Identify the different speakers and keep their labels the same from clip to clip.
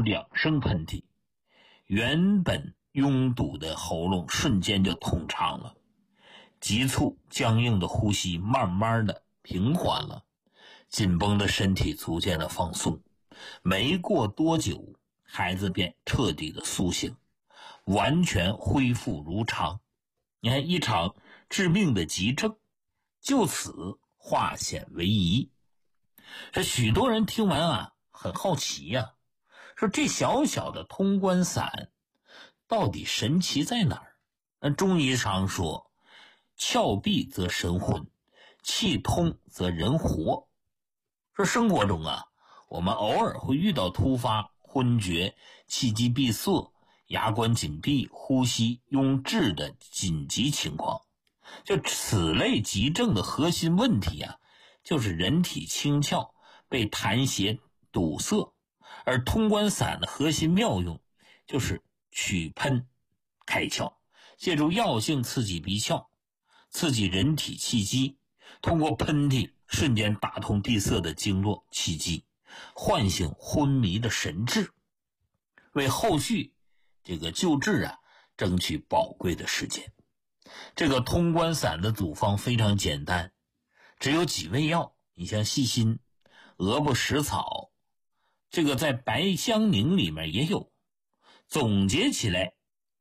Speaker 1: 2声喷嚏，原本拥堵的喉咙瞬间就通畅了，急促僵硬的呼吸慢慢的平缓了，紧绷的身体逐渐的放松。没过多久，孩子便彻底的苏醒，完全恢复如常。你看，一场致命的急症就此化险为夷。这许多人听完很好奇说这小小的通关散到底神奇在哪儿？中医常说，窍闭则神昏，气通则人活。说生活中我们偶尔会遇到突发昏厥、气机闭塞、牙关紧闭、呼吸壅滞的紧急情况。就此类急症的核心问题就是人体清窍被痰邪堵塞，而通关散的核心妙用就是祛喷开窍，借助药性刺激鼻窍，刺激人体气机，通过喷嚏瞬间打通闭塞的经络气机，唤醒昏迷的神志，为后续这个救治争取宝贵的时间。这个通关散的组方非常简单，只有几味药，你像细辛、鹅不食草，这个在白香宁里面也有。总结起来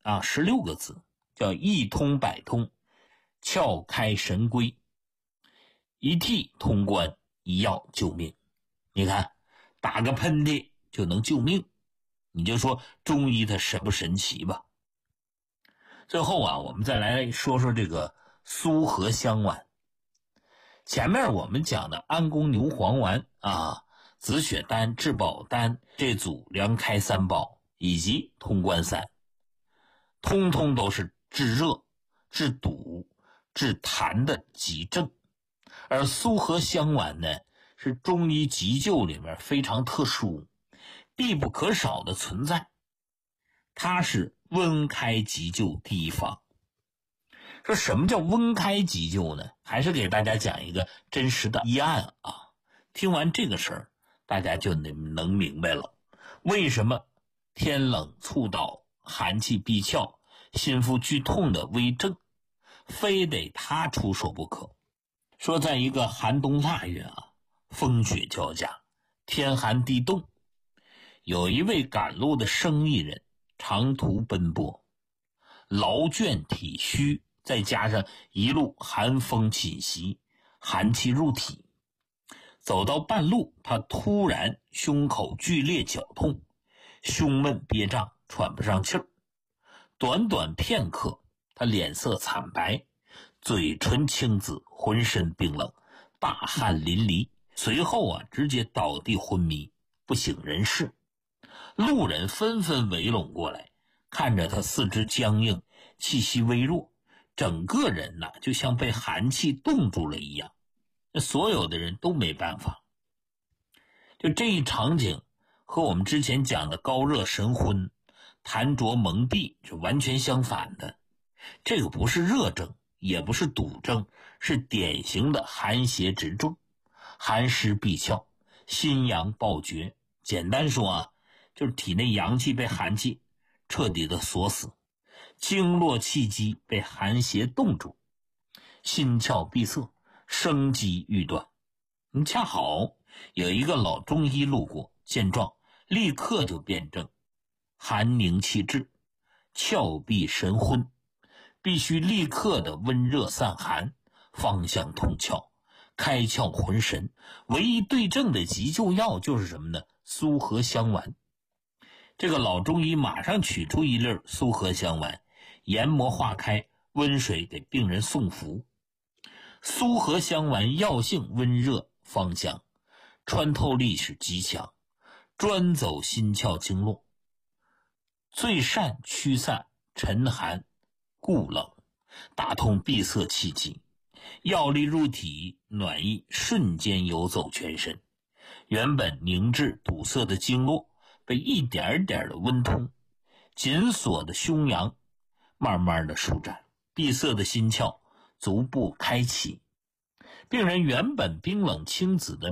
Speaker 1: 16个字，叫一通百通，窍开神归，一涕通关，一药救命。你看，打个喷嚏就能救命，你就说中医它神不神奇吧。最后我们再来说说这个苏合香丸。前面我们讲的安宫牛黄丸紫雪丹、治保丹这组凉开三宝以及通关散，通通都是治热、治堵、治痰的急症。而苏合香丸呢，是中医急救里面非常特殊、必不可少的存在，它是温开急救第一方。说什么叫温开急救呢？还是给大家讲一个真实的医案听完这个事儿，大家就能明白了，为什么天冷猝倒、寒气闭窍、心腹剧痛的危症非得他出手不可。说在一个寒冬腊月风雪交加，天寒地冻，有一位赶路的生意人长途奔波，劳倦体虚，再加上一路寒风侵袭，寒气入体，走到半路，他突然胸口剧烈绞痛，胸闷憋胀，喘不上气儿。短短片刻，他脸色惨白，嘴唇青紫，浑身冰冷，大汗淋漓，随后直接倒地昏迷，不省人事。路人纷纷围拢过来，看着他四肢僵硬，气息微弱，整个人就像被寒气冻住了一样，所有的人都没办法。就这一场景和我们之前讲的高热神昏、痰浊蒙蔽是完全相反的。这个不是热症，也不是堵症，是典型的寒邪直中，寒湿闭窍，心阳暴绝。简单说就是体内阳气被寒气彻底的锁死，经络气机被寒邪冻住，心窍闭塞，生机欲断。恰好有一个老中医路过，见状立刻就辨证，寒凝气滞，窍闭神昏，必须立刻的温热散寒，方向通窍，开窍浑神。唯一对症的急救药就是什么呢？苏合香丸。这个老中医马上取出一粒苏合香丸，研磨化开，温水给病人送服。苏合香丸药性温热芳香，穿透力是极强，专走心窍经络，最善驱散沉寒固冷，打通闭塞气机，药力入体，暖意瞬间游走全身，原本凝滞堵塞的经络被一点点的温通，紧锁的胸阳慢慢的舒展，闭塞的心窍逐步开启。病人原本冰冷青紫的